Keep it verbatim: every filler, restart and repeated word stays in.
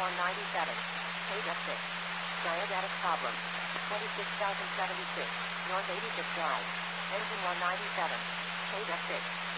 one ninety-seven. Page F six. Diagetic problem. twenty-six thousand seventy-six. North eighty-sixth Drive. Engine one ninety-seven. Page F six.